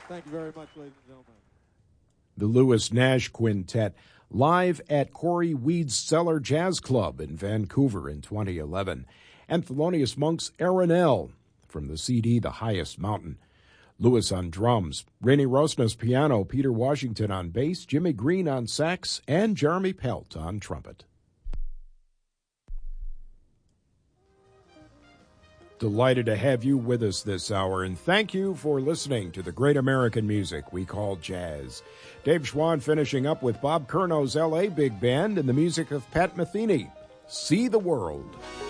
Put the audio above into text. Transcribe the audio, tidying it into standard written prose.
Thank you very much, ladies and gentlemen. The Lewis Nash Quintet, live at Corey Weed's Cellar Jazz Club in Vancouver in 2011. And Thelonious Monk's Aaron L. from the CD The Highest Mountain. Lewis on drums, Rainey Rosnas piano, Peter Washington on bass, Jimmy Green on sax, and Jeremy Pelt on trumpet. Delighted to have you with us this hour, and thank you for listening to the great American music we call jazz. Dave Schwann finishing up with Bob Curno's L.A. Big Band and the music of Pat Metheny. See the World.